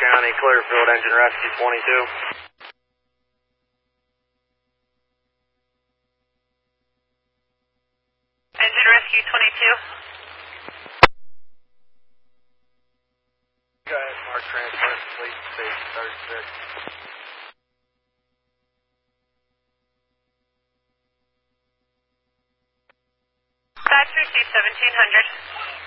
County, Clearfield, Engine Rescue 22. Engine Rescue 22. Go ahead, Mark, transfer, complete, station 36. Batch received 1700.